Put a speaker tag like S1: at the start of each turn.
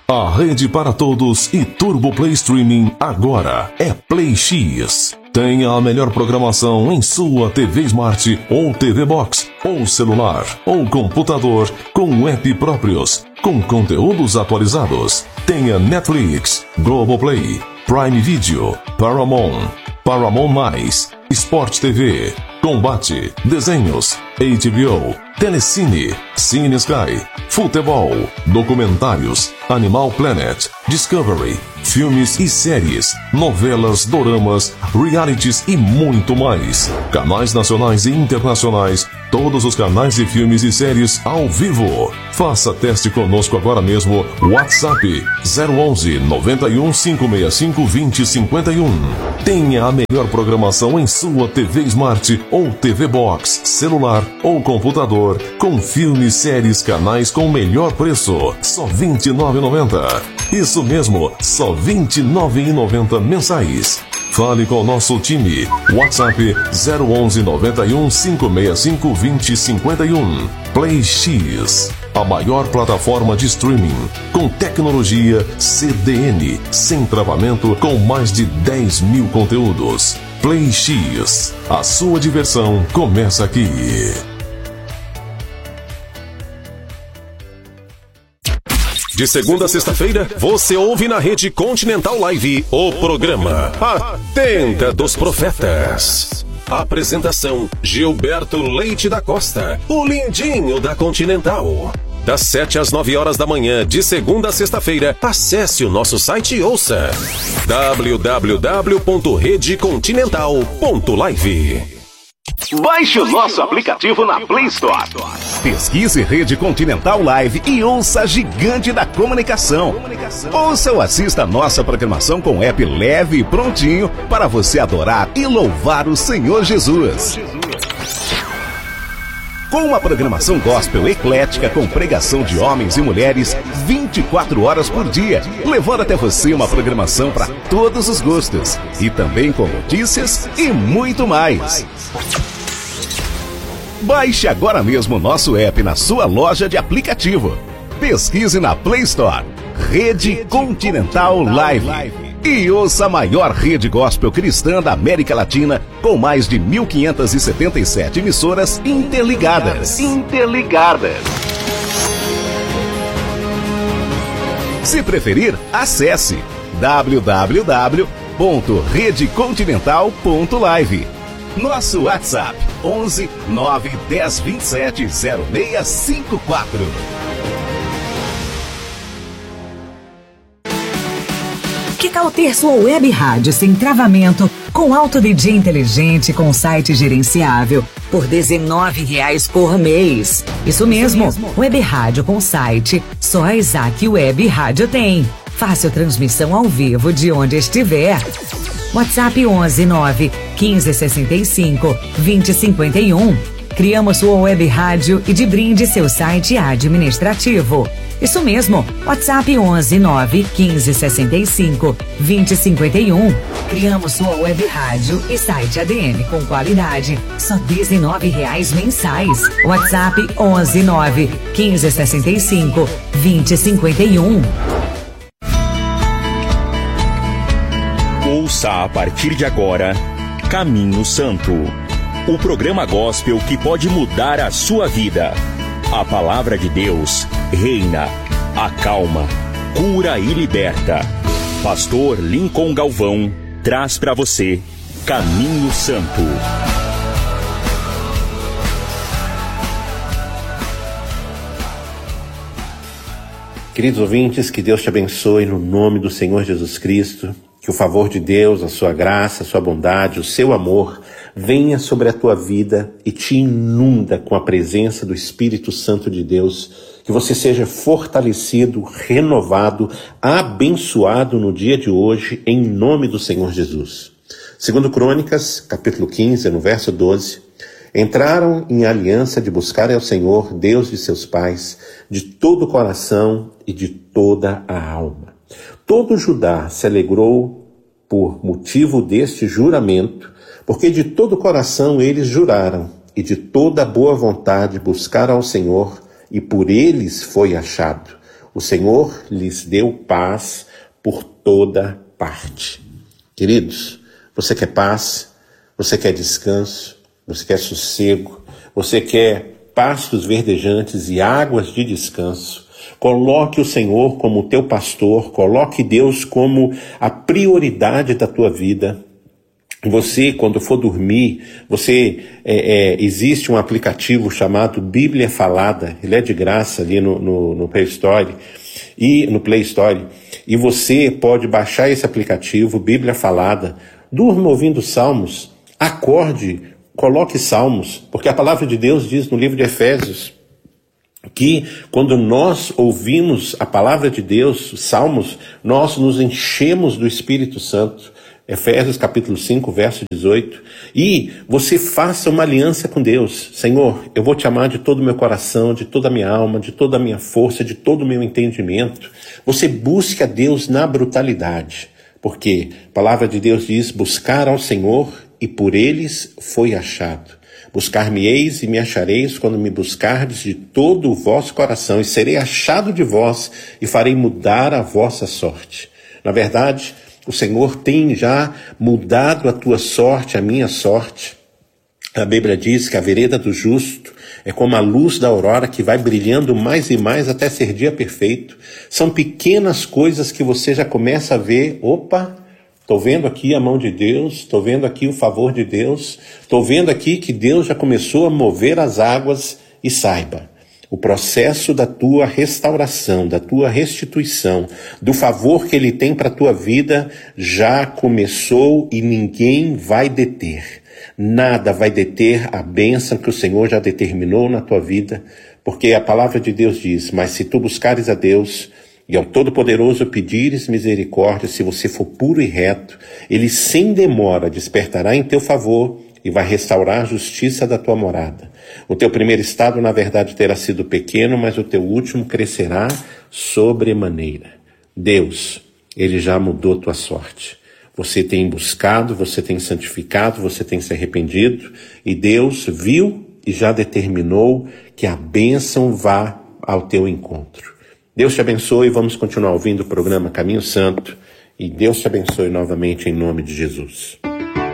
S1: A rede para todos e Turbo Play Streaming agora é Play X. Tenha a melhor programação em sua TV Smart ou TV Box, ou celular, ou computador, com app próprios, com conteúdos atualizados. Tenha Netflix, Globoplay, Prime Video, Paramount, Paramount+, Sport TV, Combate, Desenhos, HBO, Telecine, Cine Sky, Futebol, Documentários, Animal Planet, Discovery, filmes e séries, novelas, doramas, realities e muito mais. Canais nacionais e internacionais, todos os canais de filmes e séries ao vivo. Faça teste conosco agora mesmo. WhatsApp 011 91 565 2051. Tenha a melhor programação em sua TV Smart ou TV Box, celular ou computador, com filmes, séries, canais com o melhor preço. Só R$ 29,90. Isso mesmo, só R$ 29,90 mensais. Fale com o nosso time. WhatsApp 011 91 565 2051. Play X, a maior plataforma de streaming com tecnologia CDN, sem travamento, com mais de 10 mil conteúdos. Play X, a sua diversão começa aqui. De segunda a sexta-feira, você ouve na Rede Continental Live o programa A Tenda dos Profetas. Apresentação: Gilberto Leite da Costa, o lindinho da Continental. Das 7 às 9 horas da manhã, de segunda a sexta-feira, acesse o nosso site e ouça www.redecontinental.live.
S2: Baixe o nosso aplicativo na Play Store.
S3: Pesquise Rede Continental Live e ouça a gigante da comunicação. Ouça ou assista a nossa programação com app leve e prontinho para você adorar e louvar o Senhor Jesus. Com uma programação gospel eclética com pregação de homens e mulheres 24 horas por dia, levando até você uma programação para todos os gostos. E também com notícias e muito mais. Baixe agora mesmo o nosso app na sua loja de aplicativo. Pesquise na Play Store Rede Continental Live e ouça a maior rede gospel cristã da América Latina, com mais de 1.577 emissoras interligadas. Se preferir, acesse www.redecontinental.live. Nosso WhatsApp 11 9 10 27 0654.
S4: Que tal ter sua web rádio sem travamento, com alto DJ inteligente, com site gerenciável, por R$ 19,00 por mês? Isso mesmo, web rádio com site, só a Isaac Web Rádio tem. Fácil transmissão ao vivo de onde estiver. WhatsApp 11 9 15 65 20 51. Criamos sua web rádio e de brinde seu site administrativo. Isso mesmo, WhatsApp 11 9 15 65 20 51. Criamos sua web rádio e site ADM com qualidade, só R$ 19,00 mensais. WhatsApp 11 9 15 65 20 51.
S5: Ouça a partir de agora Caminho Santo, o programa gospel que pode mudar a sua vida. A palavra de Deus reina, acalma, cura e liberta. Pastor Lincoln Galvão traz para você Caminho Santo.
S6: Queridos ouvintes, que Deus te abençoe no nome do Senhor Jesus Cristo. Que o favor de Deus, a sua graça, a sua bondade, o seu amor venha sobre a tua vida e te inunda com a presença do Espírito Santo de Deus. Que você seja fortalecido, renovado, abençoado no dia de hoje, em nome do Senhor Jesus. Segundo Crônicas, capítulo 15, no verso 12, entraram em aliança de buscar ao Senhor, Deus de seus pais, de todo o coração e de toda a alma. Todo Judá se alegrou por motivo deste juramento, porque de todo o coração eles juraram, e de toda a boa vontade buscaram ao Senhor, e por eles foi achado. O Senhor lhes deu paz por toda parte. Queridos, você quer paz? Você quer descanso? Você quer sossego? Você quer pastos verdejantes e águas de descanso? Coloque o Senhor como teu pastor, coloque Deus como a prioridade da tua vida. Você, quando for dormir, existe um aplicativo chamado Bíblia Falada, ele é de graça ali no Play Store, e você pode baixar esse aplicativo, Bíblia Falada, durma ouvindo salmos, acorde, coloque salmos, porque a palavra de Deus diz no livro de Efésios, que quando nós ouvimos a palavra de Deus, os salmos, nós nos enchemos do Espírito Santo. Efésios capítulo 5, verso 18. E você faça uma aliança com Deus. Senhor, eu vou te amar de todo o meu coração, de toda a minha alma, de toda a minha força, de todo o meu entendimento. Você busque a Deus na brutalidade. Porque a palavra de Deus diz, buscar ao Senhor e por eles foi achado. Buscar-me-eis e me achareis quando me buscardes de todo o vosso coração, e serei achado de vós e farei mudar a vossa sorte. Na verdade, o Senhor tem já mudado a tua sorte, a minha sorte. A Bíblia diz que a vereda do justo é como a luz da aurora que vai brilhando mais e mais até ser dia perfeito. São pequenas coisas que você já começa a ver, opa, estou vendo aqui a mão de Deus, estou vendo aqui o favor de Deus, estou vendo aqui que Deus já começou a mover as águas, e saiba, o processo da tua restauração, da tua restituição, do favor que Ele tem para a tua vida, já começou e ninguém vai deter. Nada vai deter a bênção que o Senhor já determinou na tua vida, porque a palavra de Deus diz, mas se tu buscares a Deus e ao Todo-Poderoso pedires misericórdia, se você for puro e reto, Ele sem demora despertará em teu favor e vai restaurar a justiça da tua morada. O teu primeiro estado, na verdade, terá sido pequeno, mas o teu último crescerá sobremaneira. Deus, Ele já mudou tua sorte. Você tem buscado, você tem santificado, você tem se arrependido, e Deus viu e já determinou que a bênção vá ao teu encontro. Deus te abençoe, vamos continuar ouvindo o programa Caminho Santo, e Deus te abençoe novamente em nome de Jesus.